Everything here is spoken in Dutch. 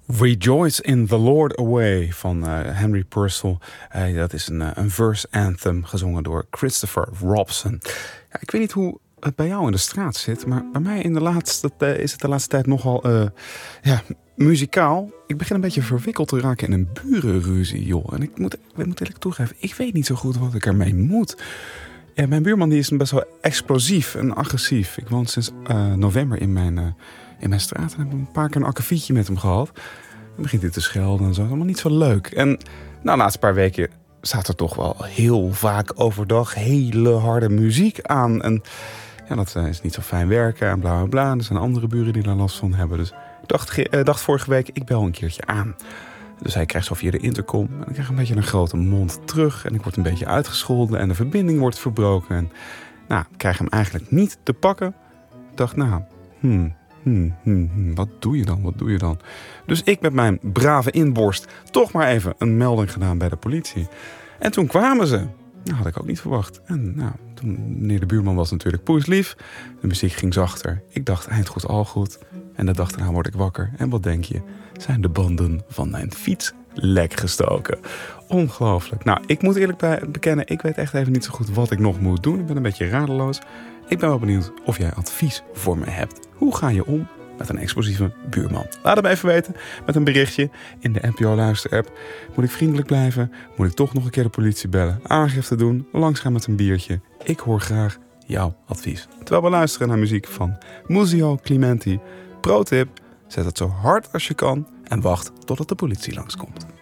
Rejoice in the Lord Away van Henry Purcell. Dat is een verse anthem gezongen door Christopher Robson. Ja, ik weet niet hoe het bij jou in de straat zit, maar bij mij is het de laatste tijd nogal muzikaal. Ik begin een beetje verwikkeld te raken in een burenruzie, joh. En ik moet eerlijk toegeven, ik weet niet zo goed wat ik ermee moet. Ja, mijn buurman die is best wel explosief en agressief. Ik woon sinds november in mijn straat en heb een paar keer een akkefietje met hem gehad. Dan begint hij te schelden en zo. Allemaal niet zo leuk. En de laatste paar weken staat er toch wel heel vaak overdag hele harde muziek aan. En ja, dat is niet zo fijn werken en bla bla bla. Er zijn andere buren die daar last van hebben. Dus ik dacht vorige week, ik bel een keertje aan. Dus hij krijgt zo via de intercom. En ik krijg een beetje een grote mond terug. En ik word een beetje uitgescholden. En de verbinding wordt verbroken. En ik krijg hem eigenlijk niet te pakken. Ik dacht, wat doe je dan? Dus ik met mijn brave inborst toch maar even een melding gedaan bij de politie. En toen kwamen ze. Nou, had ik ook niet verwacht. En toen, meneer de buurman was natuurlijk poeslief. De muziek ging zachter. Ik dacht, eind goed, al goed. En de dag daarna word ik wakker. En wat denk je? Zijn de banden van mijn fiets lek gestoken. Ongelooflijk. Nou, ik moet eerlijk bekennen, ik weet echt even niet zo goed wat ik nog moet doen. Ik ben een beetje radeloos. Ik ben wel benieuwd of jij advies voor me hebt. Hoe ga je om met een explosieve buurman? Laat het me even weten met een berichtje in de NPO Luister-app. Moet ik vriendelijk blijven? Moet ik toch nog een keer de politie bellen? Aangifte doen? Langsgaan met een biertje? Ik hoor graag jouw advies. Terwijl we luisteren naar muziek van Muzio Clementi. Pro tip, zet het zo hard als je kan en wacht totdat de politie langskomt.